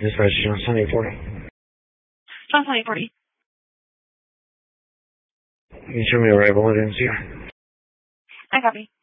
Dispatch, Johnson 840. Johnson 840. Can you show me arrival at NCR? I copy.